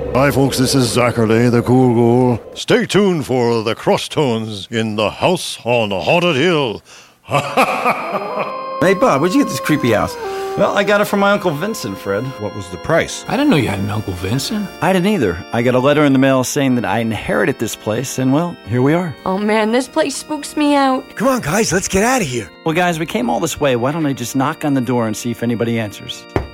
Hi folks, this is Zachary, the cool ghoul. Stay tuned for the Crosstones in the House on the Haunted Hill. Hey, Bob, where'd you get this creepy house? Well, I got it from my Uncle Vincent, Fred. What was the price? I didn't know you had an Uncle Vincent. I didn't either. I got a letter in the mail saying that I inherited this place, and well, here we are. Oh man, this place spooks me out. Come on, guys, let's get out of here. Well, guys, we came all this way. Why don't I just knock on the door and see if anybody answers?